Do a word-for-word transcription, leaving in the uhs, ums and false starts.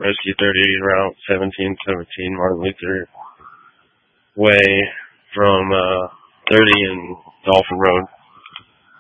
Rescue thirty, Route seventeen seventeen, Martin Luther Way from uh, thirty and Dolphin Road.